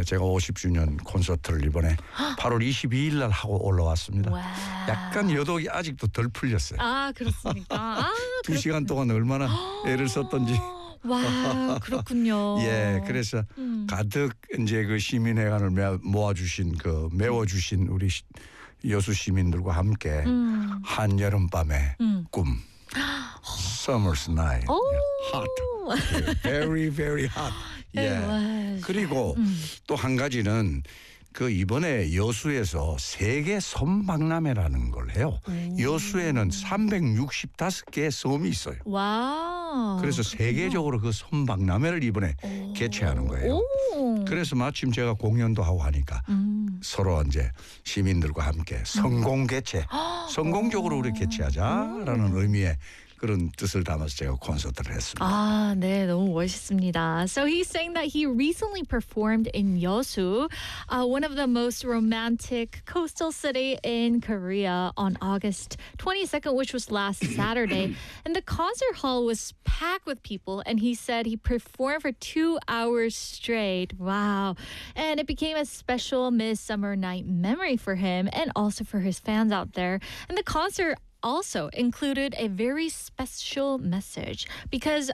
제가 50주년 콘서트를 이번에 8월 22일 날 하고 올라왔습니다. 와. 약간 여독이 아직도 덜 풀렸어요. 아, 그렇습니까? 아, 2시간 동안 얼마나 애를 썼던지. 와, 그렇군요. 예, 그래서 가득 이제 그 시민회관을 모아주신 그 메워주신 우리 여수 시민들과 함께 한여름 밤의 꿈, Summer's Night, hot, very very hot. 예. 그리고 또 한 가지는 그 이번에 여수에서 세계 섬박람회라는 걸 해요. 여수에는 365개의 섬이 있어요. 와. 그래서 세계적으로 그 섬박람회를 이번에 개최하는 거예요. 그래서 마침 제가 공연도 하고 하니까 서로 이제 시민들과 함께 성공 개최, 성공적으로 우리 개최하자라는 의미의 그런 뜻을 담아서 제가 콘서트를 했습니다. 아, 네, 너무 멋있습니다. So he's saying that he recently performed in Yeosu, one of the most romantic coastal city in Korea, on August 22nd, which was last Saturday. And the concert hall was packed with people, and he said he performed for 2 hours straight. Wow. And it became a special midsummer night memory for him and also for his fans out there. And the concert also included a very special message because,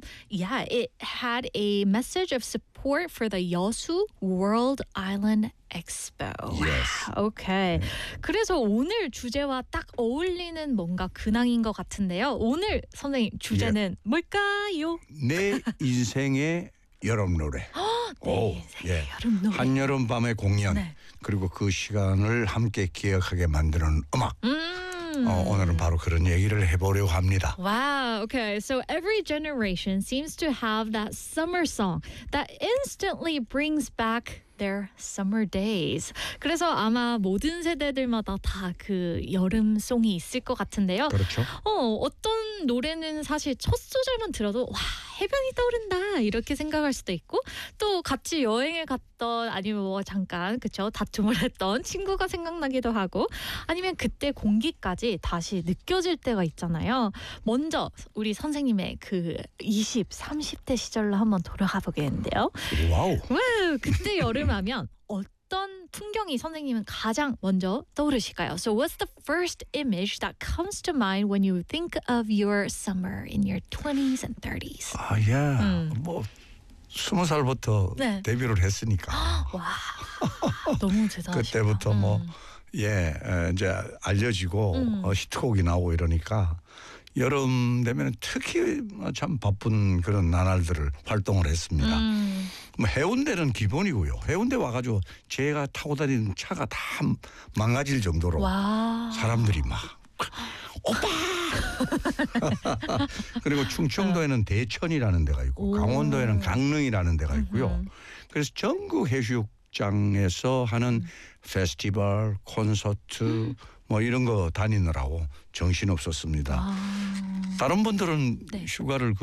it had a message of support for the Yeosu World Island Expo. Yes. Okay. 그래서 오늘 주제와 딱 어울리는 뭔가 근황인 것 같은데요. 오늘 선생님 주제는 뭘까요? 내 인생의 여름 노래. 네, 인생의 여름 노래. 한여름 밤의 공연. 네. 그리고 그 시간을 함께 기억하게 만드는 음악. 오늘은 바로 그런 얘기를 해보려고 합니다. Wow, okay. So every generation seems to have that summer song that instantly brings back their summer days. 그래서 아마 모든 세대들마다 다 그 여름송이 있을 것 같은데요. 그렇죠. 어떤 노래는 사실 첫 소절만 들어도 와, 해변이 떠오른다 이렇게 생각할 수도 있고 또 같이 여행을 갔던 아니면 뭐 잠깐 그쵸 다툼을 했던 친구가 생각나기도 하고 아니면 그때 공기까지 다시 느껴질 때가 있잖아요. 먼저 우리 선생님의 그 20, 30대 시절로 한번 돌아가 보겠는데요. 와우. 그때 여름하면 어떤 풍경이 선생님은 가장 먼저 떠오르실까요? So what's the first image that comes to mind when you think of your summer in your 20s and 30s? 아, 예. 뭐 20살부터 네. 데뷔를 했으니까. 와, 너무 대단하시다. 그때부터 이제 알려지고 히트곡이 나오고 이러니까 여름 되면 특히 참 바쁜 그런 나날들을 활동을 했습니다. 뭐 해운대는 기본이고요. 해운대 와가지고 제가 타고 다니는 차가 다 망가질 정도로 와. 사람들이 막 오빠. 그리고 충청도에는 대천이라는 데가 있고 강원도에는 강릉이라는 데가 있고요. 그래서 전국 해수욕장에서 하는 페스티벌, 콘서트 뭐 이런 거 다니느라고 정신 없었습니다. 다른 분들은 네. 휴가를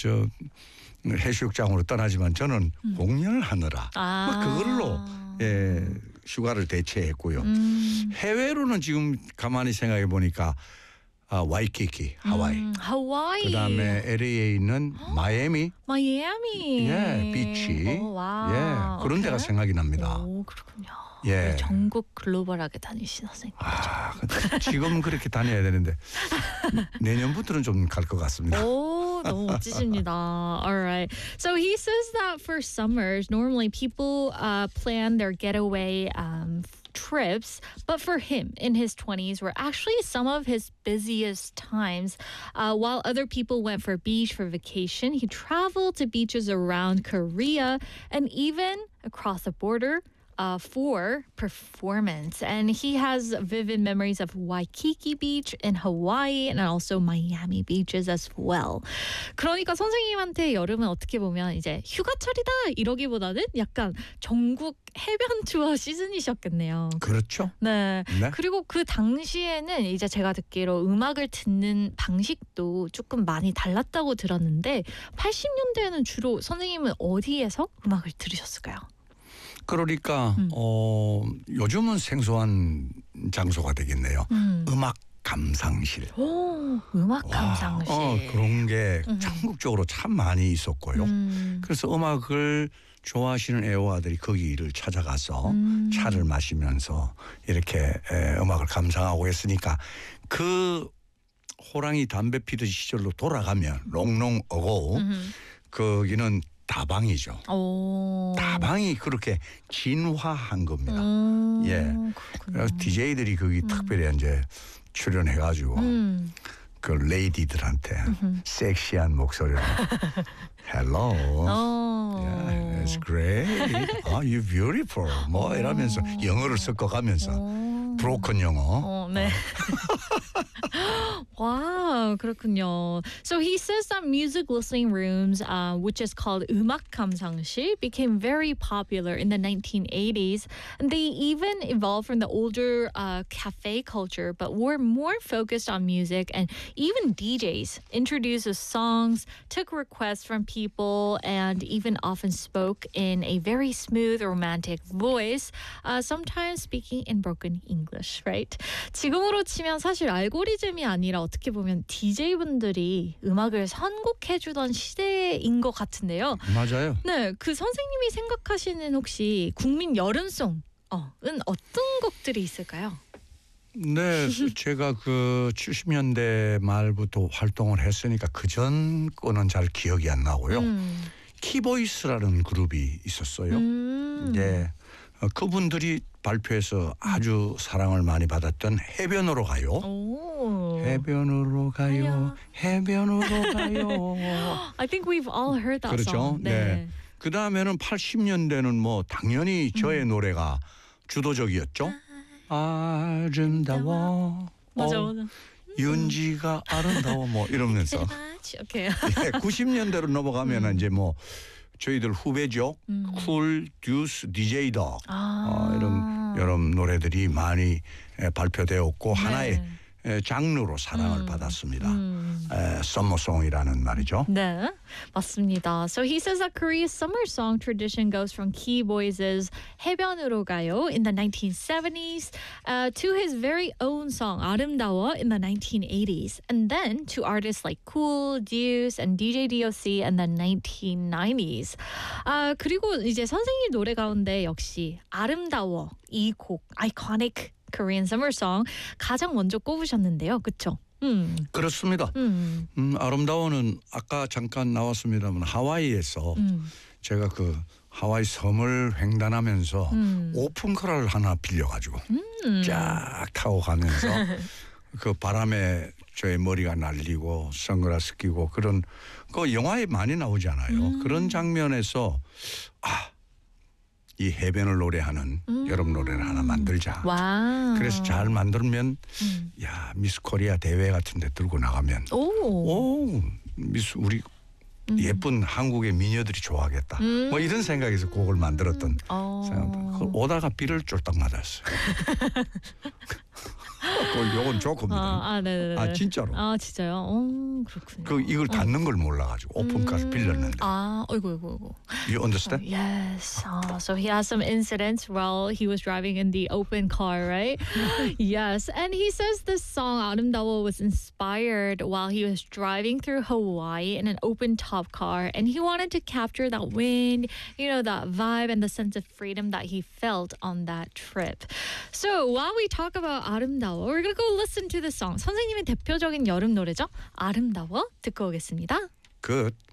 해수욕장으로 떠나지만 저는 공연을 하느라 그걸로 휴가를 대체했고요. 해외로는 지금 가만히 생각해 보니까 와이키키, 하와이. 그다음에 LA에 있는 마이애미. 예, 비치. 와. 그런 데가 생각이 납니다. 오, 그렇군요. 예. 전국 글로벌하게 다니신 선생님. 근데 지금은 그렇게 다녀야 되는데 내년부터는 좀 갈 것 같습니다. 오, 너무 멋지십니다. All right. So he says that for summers, normally people plan their getaway trips, but for him in his 20s were actually some of his busiest times. While other people went for beach for vacation, he traveled to beaches around Korea and even across the border for performance. And he has vivid memories of Waikiki Beach in Hawaii and also Miami beaches as well. 그러니까 선생님한테 여름은 어떻게 보면 이제 휴가철이다 이러기보다는 약간 전국 해변 투어 시즌이셨겠네요. 그렇죠. 네. 네. 그리고 그 당시에는 이제 제가 듣기로 음악을 듣는 방식도 조금 많이 달랐다고 들었는데 80년대에는 주로 선생님은 어디에서 음악을 들으셨을까요? 그러니까 요즘은 생소한 장소가 되겠네요. 음악 감상실. 오, 음악 감상실. 그런 게 전국적으로 참 많이 있었고요. 그래서 음악을 좋아하시는 애호가들이 거기를 찾아가서 차를 마시면서 이렇게 음악을 감상하고 했으니까 그 호랑이 담배 피던 시절로 돌아가면 롱롱 어고 거기는 다방이죠. 오. 다방이 그렇게 진화한 겁니다. 예. 그래서 DJ들이 거기 특별히 이제 출연해가지고 그 레이디들한테 섹시한 목소리로 Hello. Yeah, it's great. Oh, you're beautiful. 뭐 이러면서 영어를 섞어가면서 브로큰 영어. 네. Wow, 그렇군요. So he says that music listening rooms, which is called 음악 감상실, became very popular in the 1980s, and they even evolved from the older cafe culture, but were more focused on music. And even DJs introduced the songs, took requests from people, and even often spoke in a very smooth, romantic voice, sometimes speaking in broken English, right? 지금으로 치면 사실 알고리즘이 아니라 어떻게 보면 DJ분들이 음악을 선곡해주던 시대인 것 같은데요. 맞아요. 네, 그 선생님이 생각하시는 혹시 국민 여름송은 어떤 곡들이 있을까요? 네, 제가 그 70년대 말부터 활동을 했으니까 그전 거는 잘 기억이 안 나고요. 키보이스라는 그룹이 있었어요. 네, 그분들이 발표해서 아주 사랑을 많이 받았던 해변으로 가요. 오. 해변으로 가요. 해변으로 가요. I think we've all heard that 그렇죠. song. 네. 그 다음에는 80년대는 뭐 당연히 저의 노래가 주도적이었죠. 아름다워. 맞아. 윤지가 아름다워 뭐 이러면서. 오케이. 예, 90년대로 넘어가면 이제 뭐 저희들 후배죠. 쿨, 듀스, DJ 덕 이런 노래들이 많이 발표되었고 하나의 장르로 사랑을 받았습니다. 썸머송이라는 말이죠. 네, 맞습니다. So he says that Korea's summer song tradition goes from Key Boys' 해변으로 가요 in the 1970s to his very own song 아름다워 in the 1980s, and then to artists like Cool, Deuce, and DJ DOC in the 1990s. 그리고 이제 선생님 노래 가운데 역시 아름다워 이 곡 iconic Korean summer song 가장 먼저 꼽으셨는데요, 그렇죠? 그렇습니다. 아름다워는 아까 잠깐 나왔습니다만 하와이에서 제가 그 하와이 섬을 횡단하면서 오픈카를 하나 빌려가지고 쫙 타고 가면서 그 바람에 저의 머리가 날리고 선글라스 끼고 그런 그 영화에 많이 나오잖아요. 그런 장면에서 이 해변을 노래하는 여름 노래를 하나 만들자. 와. 그래서 잘 만들면 야 미스 코리아 대회 같은 데 들고 나가면 오 미스 우리 예쁜 한국의 미녀들이 좋아하겠다. 뭐 이런 생각에서 곡을 만들었던 생각입니다. 오다가 비를 쫄딱 맞았어요. 요건 조금입니다. 네네. 진짜로. 진짜요? 그렇군요. 그 이걸 닫는 걸 몰라가지고 오픈카를 빌렸는데. 어이구. You understand? Yes. So he has some incidents while he was driving in the open car, right? Yes. And he says this song 아름다워 was inspired while he was driving through Hawaii in an open top car, and he wanted to capture that wind, that vibe and the sense of freedom that he felt on that trip. So while we talk about 아름다워, we're gonna go listen to the song. 선생님의 대표적인 여름 노래죠. 아름다워 듣고 오겠습니다. Good.